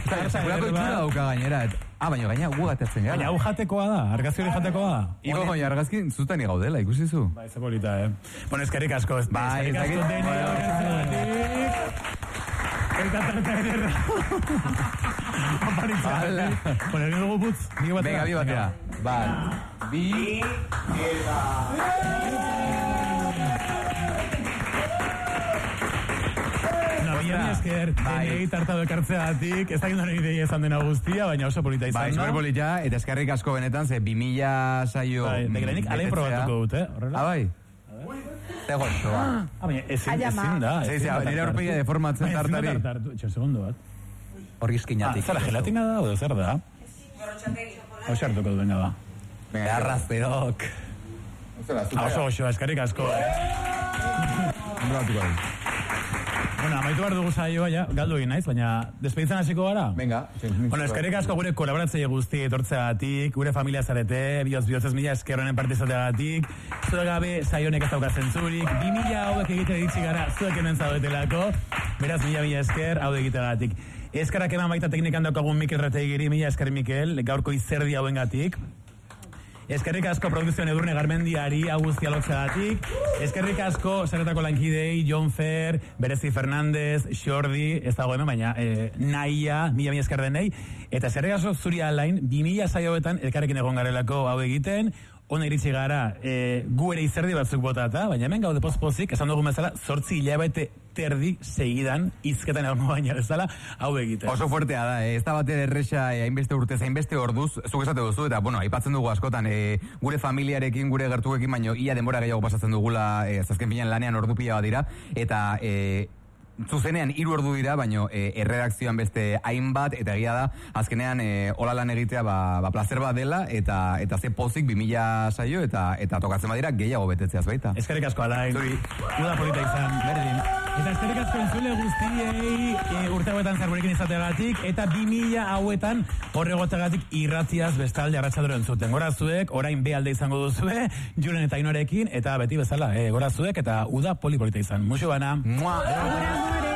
Sekulako itxura dauka gainera. Baina gaina gu gatetzen gara. Baina hau jatekoa da, argazki hori jatekoa da. Igo, baina argazki zutan igaudela, ikusizu. Bai, ze polita, Bueno, eskerrik asko. Bai, eskerrik asko deni. Erikatarta ederra. Aparitza. Bueno, egin dugu putz. Venga, bi batera. Bat, bi, eta... Mila esker, deni tartado ekartzeatik, ez dakit nire ideia izan dena guztia, baina oso polita izan, no? Bai, super polita, eta eskerrik asko benetan, ze 2000 saio... Bai, degerenik alein probatuko dut, horrela? Bai. Tego osoa. Baina ezin da. Nire aurpegia deformatzen tartari. Txo, segundo bat. Horri izkinatik. Zara, gelatina da, o zer da? Hau xartuko du, venga, ba. Venga, arrazpedok. Oso, eskerrik asko, Hombratuko du. Bueno, amaitu behar dugu saioa, ja, galdu egin naiz, baina despeditzen hasiko gara? Venga. Bueno, eskerrik asko gure kolaboratzaile guzti etortzeagatik, gure familia zarete, bihotzez mila esker honen parte izateagatik, zuek gabe saionek ez dauka zentzurik, 2000 hauek egiten ditzi gara zuek hemen zaudetelako, beraz mila esker hau egiteagatik. Eskerrak eman baita teknikan daukagun Mikel Retegiri, mila esker Mikel, gaurko izerdi hauengatik. Eskerrik asko produzion Edurne Garmendiari Agustia Lotxeagatik. Eskerrik asko Saretako lankidei, Jon Fer, Berezi Fernandez, Xordi, ez dago hemen, baina Naia, mila esker denei. Eta eskerrik asko zuri alain, 2000 saioetan elkarrekin egon garelako hau egiten, ona iritsi gara, gu ere izerdi batzuk botata, baina hemen gaude pozpozik, esan dugu bezala, 8 hilabete terdi segidan, izketan egon baina bezala, hau egiten. Oso fuertea da, ez da batera erresa, hainbeste urtez, hainbeste orduz, zuk esate duzu, eta, bueno, aipatzen dugu askotan, gure familiarekin, gure gertuekin, baino, ia denbora gehiago pasatzen dugula, azken finean lanean ordu pila bat dira, eta, zuzenean 3 ordu dira, baino erredakzioan beste hainbat, eta egia da, azkenean hola lan egitea placer bat dela, eta ze pozik 2000 saio, eta tokatzen badira gehiago betetzeaz baita. Eskerrik asko alain. Uda polita izan, berdin. Eta eskerrik asko entzule guztiei urte hauetan zargurekin izateagatik, eta 2000 hauetan horregoteagatik irratziaz bestalde arratsalero entzuten. Gora zuek, orain B alde izango duzue, Julen eta Inorekin, eta beti bezala, gora zuek, eta uda polita izan. Muxu bana. Mua.